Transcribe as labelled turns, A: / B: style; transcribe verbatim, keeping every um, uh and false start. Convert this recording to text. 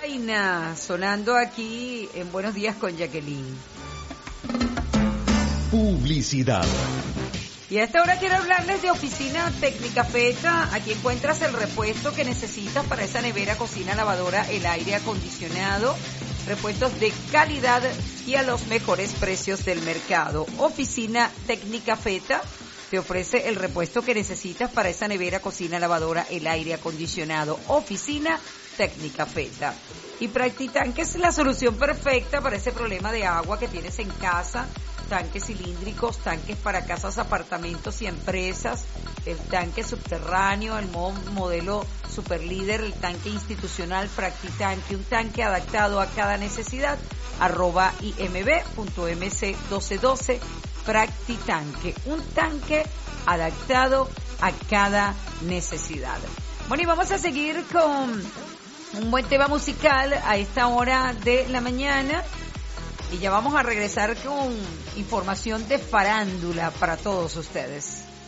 A: Reina, sonando aquí en Buenos Días con Jacqueline.
B: Publicidad.
A: Y a esta hora quiero hablarles de Oficina Técnica Feta. Aquí encuentras el repuesto que necesitas para esa nevera, cocina, lavadora, el aire acondicionado. Repuestos de calidad y a los mejores precios del mercado. Oficina Técnica Feta te ofrece el repuesto que necesitas para esa nevera, cocina, lavadora, el aire acondicionado. Oficina Técnica Feta. Y Practitanque es la solución perfecta para ese problema de agua que tienes en casa. Tanques cilíndricos, tanques para casas, apartamentos y empresas, el tanque subterráneo, el modelo Superlíder, el tanque institucional Practitanque, un tanque adaptado a cada necesidad, arroba imb.mc doce doce, Practitanque, un tanque adaptado a cada necesidad. Bueno, y vamos a seguir con un buen tema musical a esta hora de la mañana. Y ya vamos a regresar con información de farándula para todos ustedes.